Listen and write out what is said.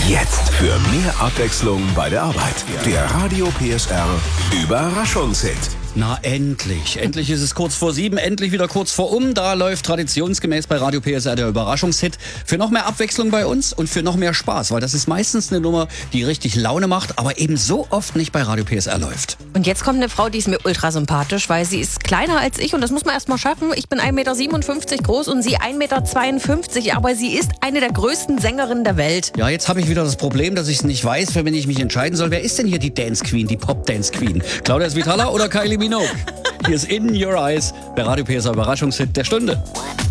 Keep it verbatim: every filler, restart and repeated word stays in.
Jetzt für mehr Abwechslung bei der Arbeit. Der Radio P S R Überraschungshit. Na endlich, endlich ist es kurz vor sieben, endlich wieder kurz vor um. Da läuft traditionsgemäß bei Radio P S R der Überraschungshit. Für noch mehr Abwechslung bei uns und für noch mehr Spaß, weil das ist meistens eine Nummer, die richtig Laune macht, aber eben so oft nicht bei Radio P S R läuft. Und jetzt kommt eine Frau, die ist mir ultra sympathisch, weil sie ist kleiner als ich und das muss man erst mal schaffen. Ich bin ein Meter siebenundfünfzig groß und sie ein Meter zweiundfünfzig, aber sie ist eine der größten Sängerinnen der Welt. Ja, jetzt habe ich wieder das Problem, dass ich es nicht weiß, für wen ich mich entscheiden soll. Wer ist denn hier die Dance Queen, die Pop Dance Queen? Claudia Svitala oder Kylie Minogue? Hier ist In Your Eyes, der Radio P S R Überraschungshit der Stunde.